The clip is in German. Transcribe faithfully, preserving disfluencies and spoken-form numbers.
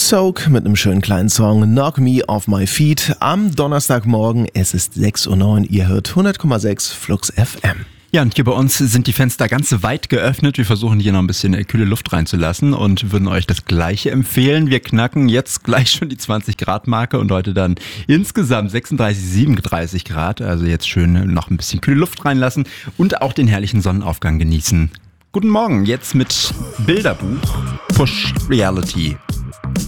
Soak mit einem schönen kleinen Song Knock Me Off My Feet am Donnerstagmorgen. Es ist sechs Uhr neun, ihr hört hundert Komma sechs Flux F M. Ja, und hier bei uns sind die Fenster ganz weit geöffnet. Wir versuchen hier noch ein bisschen kühle Luft reinzulassen und würden euch das Gleiche empfehlen. Wir knacken jetzt gleich schon die zwanzig Grad Marke und heute dann insgesamt sechsunddreißig, siebenunddreißig Grad. Also jetzt schön noch ein bisschen kühle Luft reinlassen und auch den herrlichen Sonnenaufgang genießen. Guten Morgen, jetzt mit Bilderbuch Push Reality.